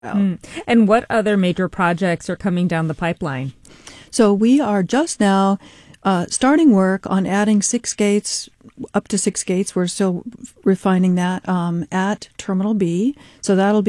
And what other major projects are coming down the pipeline? So we are just now starting work on adding 6 gates, up to 6 gates. We're still refining that at Terminal B. So that'll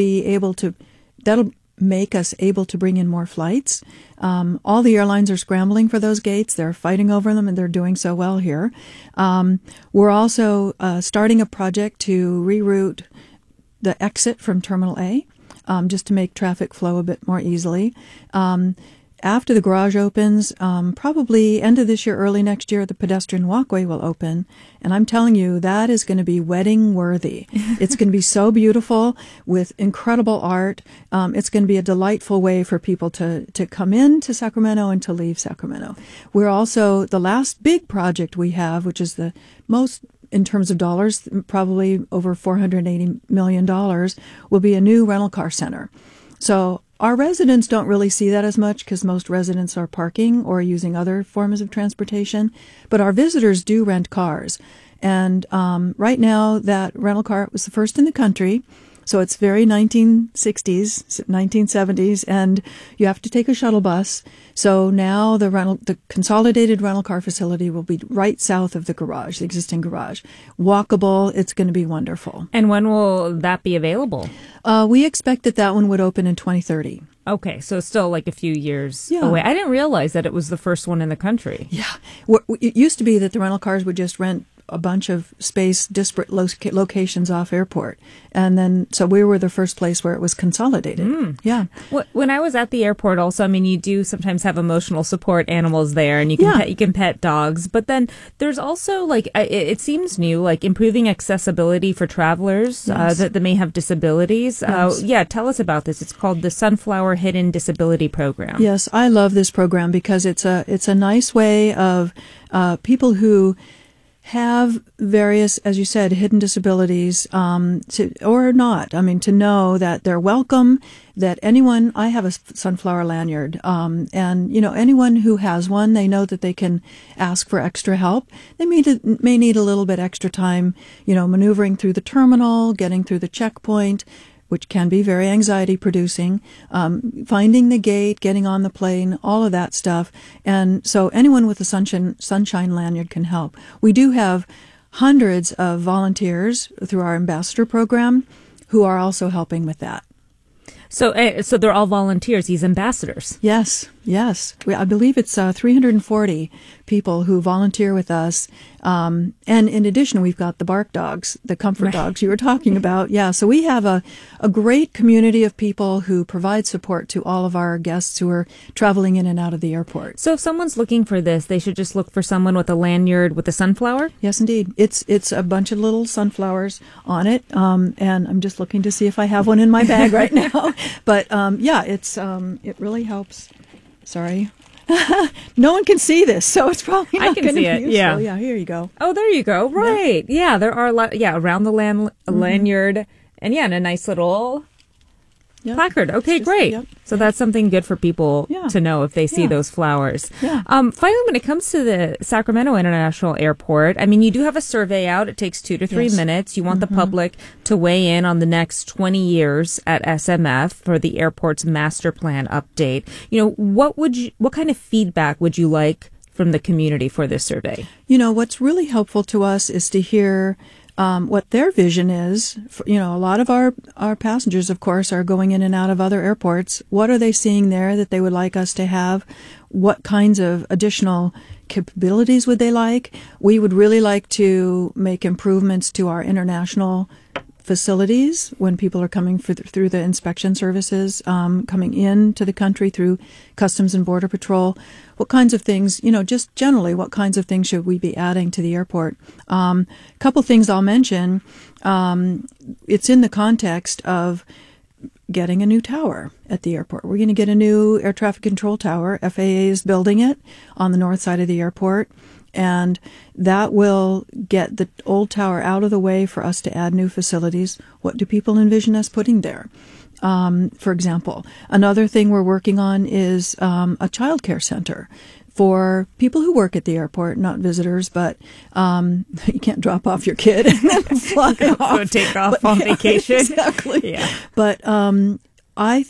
make us able to bring in more flights. All the airlines are scrambling for those gates. They're fighting over them, and they're doing so well here. We're also starting a project to reroute the exit from Terminal A, just to make traffic flow a bit more easily. After the garage opens, probably end of this year, early next year, the pedestrian walkway will open. And I'm telling you, that is going to be wedding worthy. It's going to be so beautiful with incredible art. It's going to be a delightful way for people to come into Sacramento and to leave Sacramento. We're also, the last big project we have, which is the most in terms of dollars, probably over $480 million, will be a new rental car center. So our residents don't really see that as much because most residents are parking or using other forms of transportation, but our visitors do rent cars. And right now, that rental car was the first in the country. So it's very 1960s, 1970s, and you have to take a shuttle bus. So now the consolidated rental car facility will be right south of the garage, the existing garage. Walkable, it's going to be wonderful. And when will that be available? We expect that one would open in 2030. Okay, so still like a few years away. I didn't realize that it was the first one in the country. Yeah. It used to be that the rental cars would just rent a bunch of space, disparate locations off airport. And then, so we were the first place where it was consolidated. Yeah. When I was at the airport also, I mean, you do sometimes have emotional support animals there, and you can pet dogs. But then there's also, like, it seems new, like improving accessibility for travelers that may have disabilities. Yes. Tell us about this. It's called the Sunflower Hidden Disability Program. Yes, I love this program because it's a nice way of people who have various, as you said, hidden disabilities, or not. I mean, to know that they're welcome, that I have a sunflower lanyard, and, anyone who has one, they know that they can ask for extra help. They may need a little bit extra time, maneuvering through the terminal, getting through the checkpoint, which can be very anxiety producing, finding the gate, getting on the plane, all of that stuff. And so anyone with a sunshine lanyard can help. We do have hundreds of volunteers through our ambassador program who are also helping with that. So they're all volunteers, these ambassadors? Yes. I believe it's 340 people who volunteer with us. And in addition, we've got the bark dogs, the comfort dogs you were talking about. Yeah, so we have a great community of people who provide support to all of our guests who are traveling in and out of the airport. So if someone's looking for this, they should just look for someone with a lanyard with a sunflower? Yes, indeed. It's a bunch of little sunflowers on it. And I'm just looking to see if I have one in my bag right now. But it really helps. Sorry. No one can see this, so it's probably not going to be useful. Yeah, here you go. Oh, there you go. Right. Yeah, there are a lot. Yeah, around the lanyard, and in a nice little placard. Okay, great. So that's something good for people to know if they see those flowers. Yeah. Finally, when it comes to the Sacramento International Airport, I mean, you do have a survey out. It takes 2 to 3 minutes. You want the public to weigh in on the next 20 years at SMF for the airport's master plan update. What kind of feedback would you like from the community for this survey? What's really helpful to us is to hear what their vision is. A lot of our passengers, of course, are going in and out of other airports. What are they seeing there that they would like us to have? What kinds of additional capabilities would they like? We would really like to make improvements to our international facilities when people are coming through the inspection services, coming into the country through Customs and Border Patrol. What kinds of things, just generally, what kinds of things should we be adding to the airport? A couple things I'll mention. It's in the context of getting a new tower at the airport. We're going to get a new air traffic control tower. FAA is building it on the north side of the airport. And that will get the old tower out of the way for us to add new facilities. What do people envision us putting there? For example, another thing we're working on is a child care center for people who work at the airport, not visitors, but you can't drop off your kid and then fly off. Go take off on vacation. Exactly. Yeah. But I